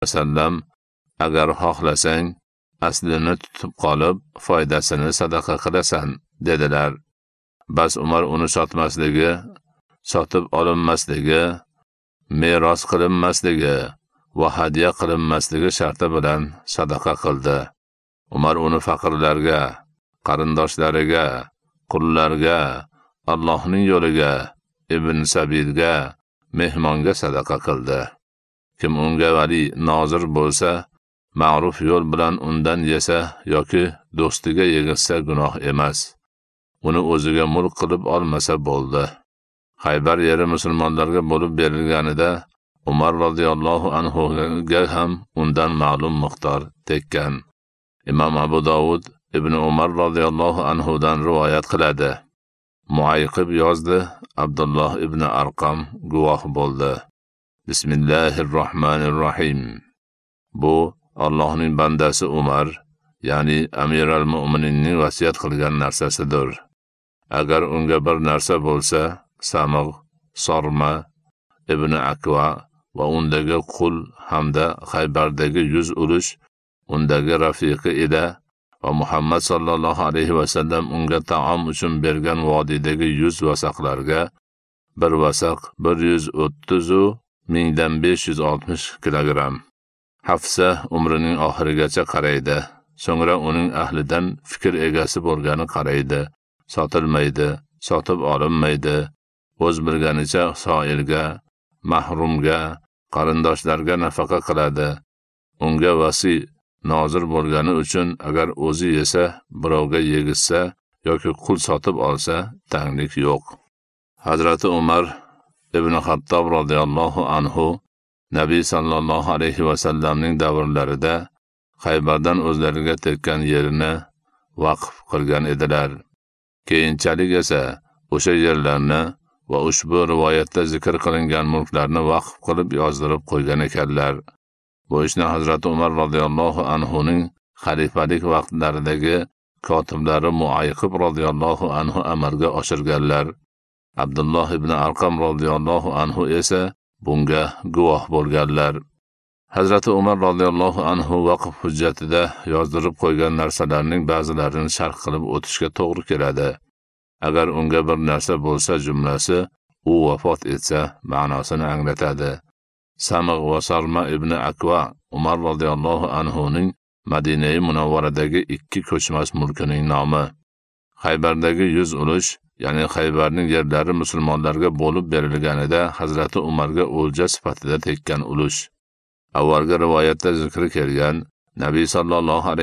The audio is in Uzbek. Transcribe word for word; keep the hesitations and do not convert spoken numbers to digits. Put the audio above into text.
vasallam: "Agar xohlasang, aslini tutib qolib, foydasini sadaqa qilasan", dedilar. Bas Umar uni sotmasligi, sotib olinmasligi, meros qilinmasligi va hadya qilinmasligi sharti bilan sadaqa qildi. Umar uni faqirlarga, qarindoshlariga, qullarga, Allohning yo'liga, ibn sabilga, mehmonga sadaqa qildi. Kim unga vali nozir bo'lsa, ma'ruf yo'l bilan undan yesa yoki do'stiga yegizsa gunoh emas. Uni o'ziga mulk qilib olmasa bo'ldi. Xaybar yeri musulmonlarga bo'lib berilganida Umar radhiyallohu anhu ga ham undan ma'lum miqdor tekkan. Imom Abu Dovud ibn Umar radhiyallohu anhu dan rivoyat qiladi. Muayqib yozdi, Abdulloh ibn Arqam guvoh bo'ldi. Bismillahirrohmanirrohim. Bu Allohning bandasi Umar, ya'ni Amir al-Mu'mininning vasiyat qilgan narsasidir. Agar unga bir narsa bo'lsa, Samig', Sorma, ibn Akva va undagi qul hamda Xaybardagi yuz ulush undagi rafiqi edi va Muhammad sallallohu alayhi va sallam unga taom uchun bergan vodiydagi yuz vasaqlarga bir vasaq bir yuz o'ttiz u mingdan besh yuz oltmish kilogramm. Hafsa umrining oxirigacha qaraydi. So'ngra uning ahlidan fikr egasi bo'lgani qaraydi. Sotilmaydi, sotib olinmaydi. O'z bilganicha soilga, mahrumga, qarindoshlarga nafaqa qiladi. Unga vasi nozir bo'lgani uchun agar o'zi yesa, birovga yegizsa yoki qul sotib olsa, tanglik yo'q. Hazrati Umar ibn Xattob radhiyallohu anhu Nabiy sallallohu alayhi va sallamning davrlarida Xaybardan o'zlariga tekkan yerini vaqf qilgan edilar. Keyinchalik esa o'sha yerlarni va ushbu rivoyatda zikr qilingan mulklarni vaqf qilib yozdirib qo'ygan ekanlar. Bu ishni Hazrati Umar radhiyallohu anhu ning xalifalik vaqtlaridagi kotiblari Muayqib radhiyallohu anhu amalga oshirganlar. Abdulloh ibn Arqam radhiyallohu anhu esa bunga guvoh bo'lganlar. Hazrati Umar radhiyallohu anhu vaqf hujjatida yozdirib qo'ygan narsalarning ba'zilarini sharh qilib o'tishga to'g'ri keladi. Agar unga bir narsa bo'lsa jumlasi u vafot etsa ma'nosini anglatadi. Samig' va Sarma ibn Akva Umar radhiyallohu anhu ning Madina-i Munawvaradagi ikki ko'chmas mulkining nomi. Xaybardagi yuz ulush, ya'ni Xaybarning yerlari musulmonlarga bo'lib berilganida Hazrati Umarga o'lja sifatida tekkan ulush. Avvalgi rivoyatda zikri kelgan Nabiy sallallohu alayhi